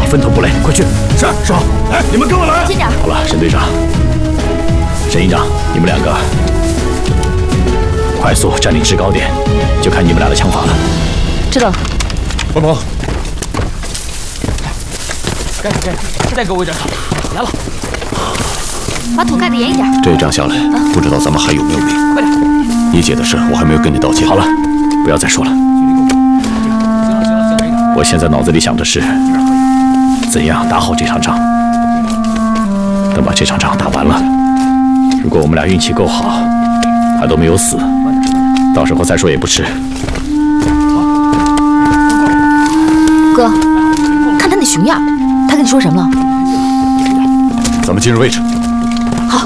分头布雷，快去！ 是。哎，你们跟我来。 轻点。 好了，沈队长、沈营长，你们两个快速占领制高点，就看你们俩的枪法了。 知道了。 帮忙。 该再给我一点草，来了。 把土盖得严一点。 这一仗下来，不知道咱们还有没有命。 快点！ 一姐的事我还没有跟你道歉。 好了，不要再说了。我现在脑子里想的是，怎样打好这场仗。等把这场仗打完了，如果我们俩运气够好，还都没有死，到时候再说也不迟。 哥，看他那熊样，他跟你说什么了？ 咱们进入位置。